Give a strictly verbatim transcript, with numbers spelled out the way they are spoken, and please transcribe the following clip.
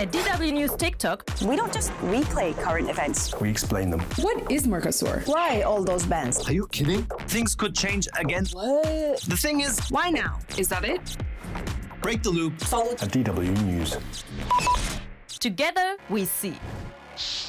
At D W News TikTok, we don't just replay current events. We explain them. What is Mercosur? Why all those bans? Are you kidding? Things could change again. What? The thing is, Why now? Is that it? break the loop. Follow At D W News. together we see.